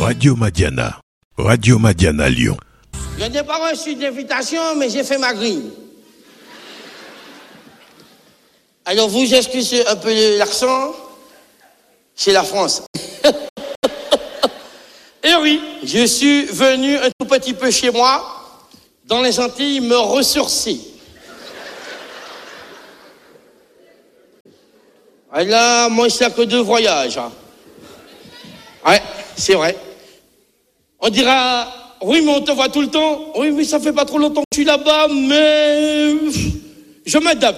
Radio Madiana. Radio Madiana Lyon. Je n'ai pas reçu d'invitation, mais j'ai fait ma grille. Alors vous excusez un peu l'accent, c'est la France. Et oui, je suis venu un tout petit peu chez moi, dans les Antilles, me ressourcer. Et là, moi, c'est que 2 voyages. Hein. Ouais, c'est vrai. On dira, oui, mais on te voit tout le temps. Oui, mais ça fait pas trop longtemps que je suis là-bas, mais je m'adapte.